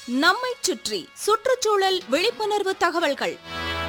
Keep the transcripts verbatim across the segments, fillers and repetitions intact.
நம்மைச் சுற்றி சுற்றுச்சூழல் விழிப்புணர்வு தகவல்கள்.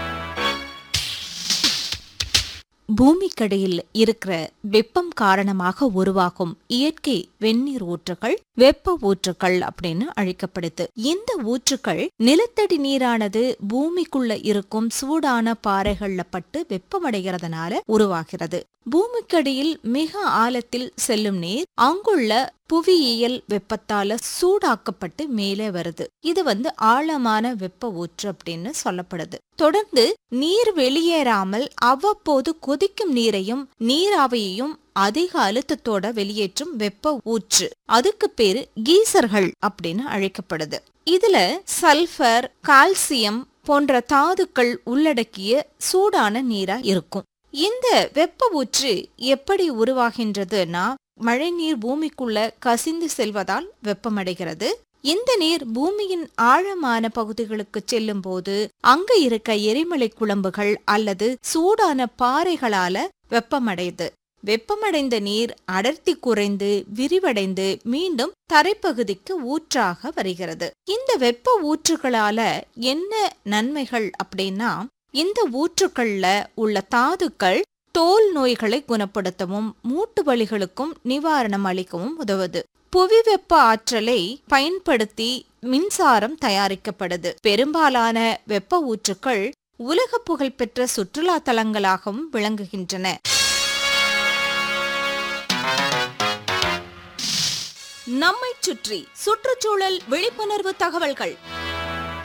பூமிக்கடியில் இருக்கிற வெப்பம் காரணமாக உருவாகும் இயற்கை வெந்நீர் ஊற்றுகள் வெப்ப ஊற்றுகள் அப்படின்னு அழைக்கப்படுது. இந்த ஊற்றுகள் நிலத்தடி நீரானது பூமிக்குள்ள இருக்கும் சூடான பாறைகள்ல பட்டு வெப்பமடைகிறதுனால உருவாகிறது. பூமிக்கடியில் மிக ஆழத்தில் செல்லும் நீர் அங்குள்ள புவியியல் வெப்பத்தால சூடாக்கப்பட்டு மேலே வருது. இது வந்து ஆழமான வெப்ப ஊற்று அப்படின்னு சொல்லப்படுது. தொடர்ந்து நீர் வெளியேறாமல் அவ்வப்போது கொதிக்கும் நீரையும் நீராவியையும் அதிக அழுத்தத்தோட வெளியேற்றும் வெப்ப ஊற்று, அதுக்கு பேரு கீசர்கள் அப்படின்னு அழைக்கப்படுது. இதுல சல்பர், கால்சியம் போன்ற தாதுக்கள் உள்ளடக்கிய சூடான நீரா இருக்கும். இந்த வெப்ப ஊற்று எப்படி உருவாகின்றதுன்னா, மழைநீர் பூமிக்குள்ள கசிந்து செல்வதால் வெப்பமடைகிறது. இந்த நீர் பூமியின் ஆழமான பகுதிகளுக்கு செல்லும் போது அங்க இருக்க எரிமலை குழம்புகள் அல்லது சூடான பாறைகளால வெப்பமடையுது. வெப்பமடைந்த நீர் அடர்த்தி குறைந்து விரிவடைந்து மீண்டும் தரைப்பகுதிக்கு ஊற்றாக வருகிறது. இந்த வெப்ப ஊற்றுகளால என்ன நன்மைகள் அப்படின்னா, இந்த ஊற்றுக்கள்ல உள்ள தாதுக்கள் தோல் நோய்களை குணப்படுத்தவும் மூட்டு வலிகளுக்கும் நிவாரணம் அளிக்கவும் உதவுது. புவி வெப்ப ஆற்றலை பயன்படுத்தி மின்சாரம் தயாரிக்கப்படுது. பெரும்பாலான வெப்ப ஊற்றுக்கள் உலக புகழ்பெற்ற சுற்றுலா தலங்களாகவும் விளங்குகின்றன. நம்மைச் சுற்றி சுற்றுச்சூழல் விழிப்புணர்வு தகவல்கள்.